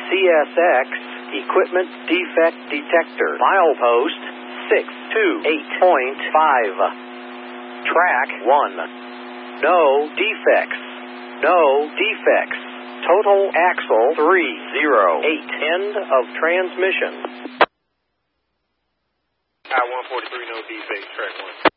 CSX Equipment Defect Detector. Milepost 628.5. Track 1. No defects. No defects. Total axle 308. End of transmission. I-143, no defects, track 1.